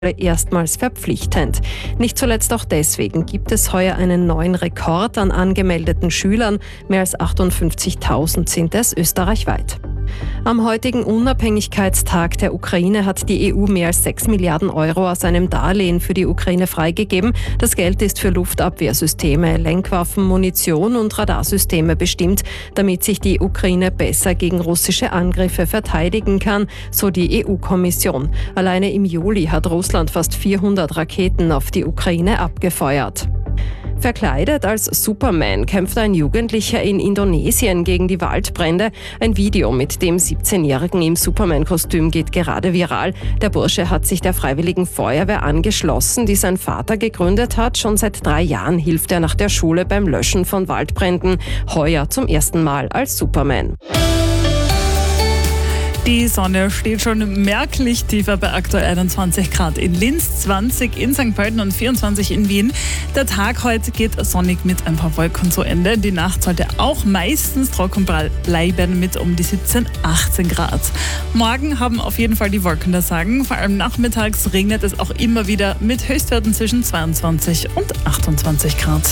erstmals verpflichtend. Nicht zuletzt auch deswegen gibt es heuer einen neuen Rekord an angemeldeten Schülern. Mehr als 58.000 sind es österreichweit. Am heutigen Unabhängigkeitstag der Ukraine hat die EU mehr als 6 Milliarden Euro aus einem Darlehen für die Ukraine freigegeben. Das Geld ist für Luftabwehrsysteme, Lenkwaffen, Munition und Radarsysteme bestimmt, damit sich die Ukraine besser gegen russische Angriffe verteidigen kann, so die EU-Kommission. Alleine im Juli hat Russland fast 400 Raketen auf die Ukraine abgefeuert. Verkleidet als Superman kämpft ein Jugendlicher in Indonesien gegen die Waldbrände. Ein Video mit dem 17-Jährigen im Superman-Kostüm geht gerade viral. Der Bursche hat sich der Freiwilligen Feuerwehr angeschlossen, die sein Vater gegründet hat. Schon seit 3 Jahren hilft er nach der Schule beim Löschen von Waldbränden. Heuer zum ersten Mal als Superman. Die Sonne steht schon merklich tiefer bei aktuell 21 Grad in Linz, 20 in St. Pölten und 24 in Wien. Der Tag heute geht sonnig mit ein paar Wolken zu Ende. Die Nacht sollte auch meistens trocken bleiben mit um die 17, 18 Grad. Morgen haben auf jeden Fall die Wolken das Sagen. Vor allem nachmittags regnet es auch immer wieder mit Höchstwerten zwischen 22 und 28 Grad.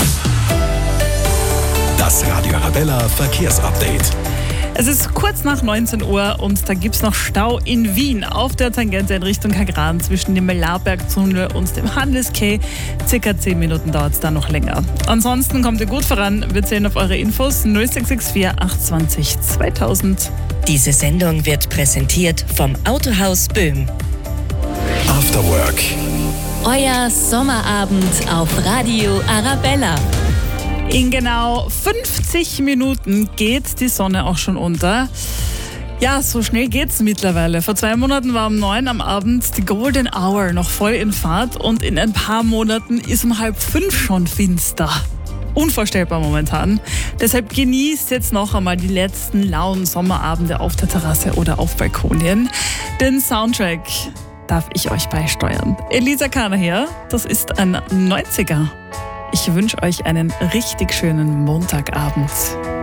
Das Radio Arabella Verkehrsupdate. Es ist kurz nach 19 Uhr und da gibt es noch Stau in Wien auf der Tangente in Richtung Kagran zwischen dem Melarberg-Tunnel und dem Handelskay. Circa 10 Minuten dauert es da noch länger. Ansonsten kommt ihr gut voran. Wir zählen auf eure Infos 0664 820 2000. Diese Sendung wird präsentiert vom Autohaus Böhm. After Work. Euer Sommerabend auf Radio Arabella. In genau 50 Minuten geht die Sonne auch schon unter. Ja, so schnell geht's mittlerweile. Vor 2 Monaten war um 9 am Abend die Golden Hour noch voll in Fahrt und in ein paar Monaten ist um 4:30 schon finster. Unvorstellbar momentan. Deshalb genießt jetzt noch einmal die letzten lauen Sommerabende auf der Terrasse oder auf Balkonien. Den Soundtrack darf ich euch beisteuern. Elisa Kahner hier, das ist ein 90er. Ich wünsche euch einen richtig schönen Montagabend.